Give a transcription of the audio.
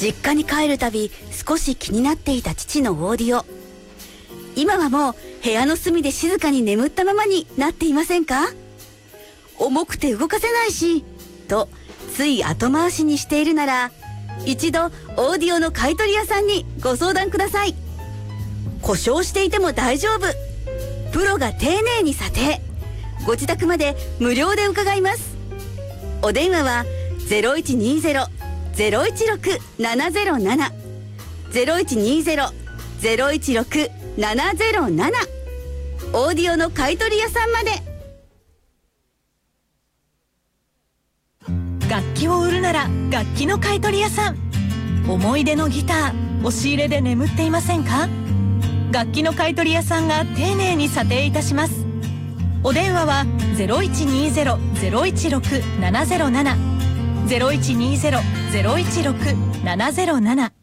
実家に帰るたび少し気になっていた父のオーディオ。今はもう部屋の隅で静かに眠ったままになっていませんか？重くて動かせないしとつい後回しにしているなら、一度オーディオの買取屋さんにご相談ください。故障していても大丈夫。プロが丁寧に査定。ご自宅まで無料で伺います。お電話は 0120-016-707 0120-016-707 オーディオの買取屋さんまで。 楽器を売るなら楽器の買取屋さん。思い出のギター、押し入れで眠っていませんか？楽器の買取屋さんが丁寧に査定いたします。お電話は 0120-016-707 0120-016-707